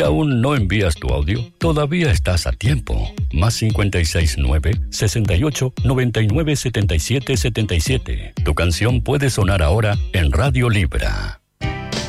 Si aún no envías tu audio, todavía estás a tiempo. Más 569-68-99-77-77. Tu canción puede sonar ahora en Radio Libra.